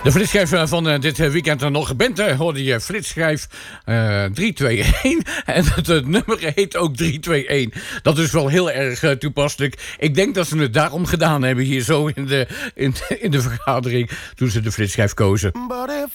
De flitsschijf van dit weekend er nog bent, hoorde je flitsschijf 321. En het nummer heet ook 321. Dat is wel heel erg toepasselijk. Ik denk dat ze het daarom gedaan hebben hier zo in de vergadering toen ze de flitsschijf kozen. But if